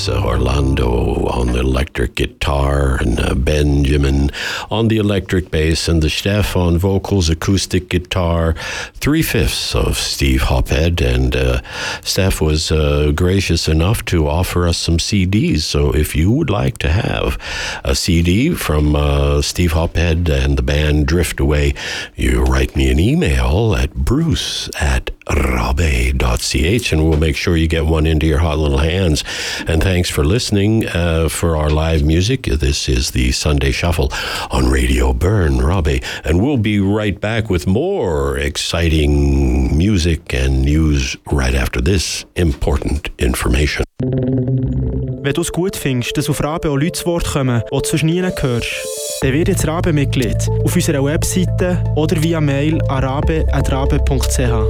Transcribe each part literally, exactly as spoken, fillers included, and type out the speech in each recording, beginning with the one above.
bass, uh, Orlando on the electric guitar, and uh, Benjamin on the electric bass, and the Steph on vocals, acoustic guitar, three-fifths of Steve Hophead. And uh, Steph was uh, gracious enough to offer us some C Ds. So if you would like to have a C D from uh, Steve Hophead and the band Drift Away, you write me an email at bruce at rabe dot c h, and we'll make sure you get one into your hot little hands. And thanks for listening uh, for our live music. This is the Sunday Shuffle on Radio Bern Rabe, and we'll be right back with more exciting music and news right after this important information. Wenn du es gut findest, dass auf Rabe auch Leute zu Wort kommen, die du sonst nie hörst, dann wird jetzt Rabe-Mitglied auf unserer Webseite oder via Mail an rabe at rabe punkt c h.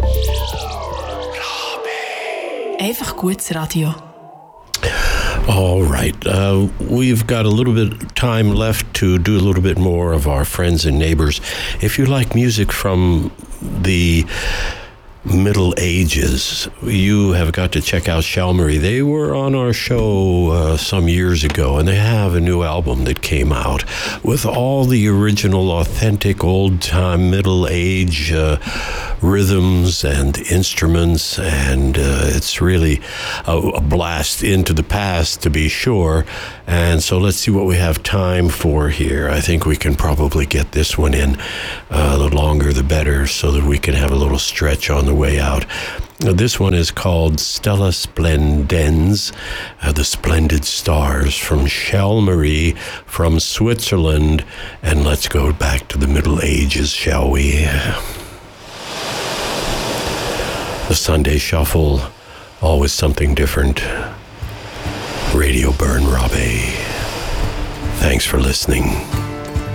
Einfach gutes Radio. All right. Uh, we've got a little bit of time left to do a little bit more of our friends and neighbors. If you like music from the Middle Ages, you have got to check out Shalmari. They were on our show uh, some years ago, and they have a new album that came out with all the original, authentic, old-time, middle-age uh, rhythms and instruments, and uh, it's really a, a blast into the past, to be sure. And so let's see what we have time for here. I think we can probably get this one in uh, the longer the better, so that we can have a little stretch on the way out. This one is called Stella Splendens, uh, the Splendid Stars, from Shalmari, from Switzerland. And let's go back to the Middle Ages, shall we? The Sunday Shuffle, always something different. Radio Bern Rabe. Thanks for listening.